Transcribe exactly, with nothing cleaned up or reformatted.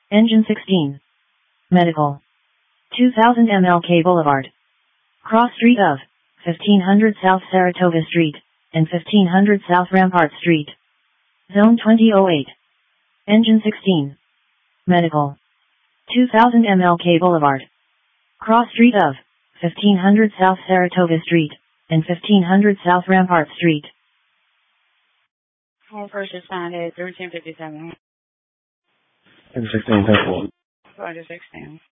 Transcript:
Engine sixteen. Medical. two thousand miles K Boulevard. Cross street of fifteen hundred South Saratoga Street and fifteen hundred South Rampart Street. Zone twenty oh eight. Engine sixteen. Medical. two thousand miles K Boulevard. Cross street of fifteen hundred South Saratoga Street and fifteen hundred South Rampart Street. Home first responded thirteen fifty-seven. Engine sixteen, ten four. Roger sixteen.